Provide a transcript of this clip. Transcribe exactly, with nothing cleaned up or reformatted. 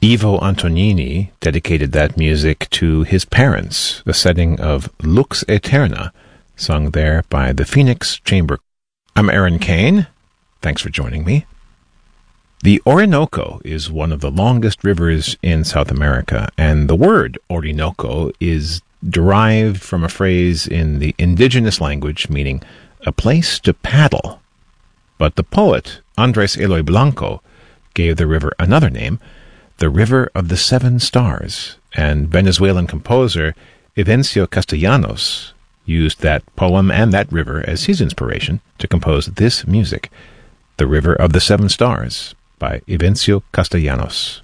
Ivo Antonini dedicated that music to his parents, the setting of Lux Aeterna, sung there by the Phoenix Chamber. I'm Aaron Kane. Thanks for joining me. The Orinoco is one of the longest rivers in South America, and the word Orinoco is derived from a phrase in the indigenous language meaning a place to paddle. But the poet Andres Eloy Blanco gave the river another name, the River of the Seven Stars, and Venezuelan composer Evencio Castellanos used that poem and that river as his inspiration to compose this music, The River of the Seven Stars by Evencio Castellanos.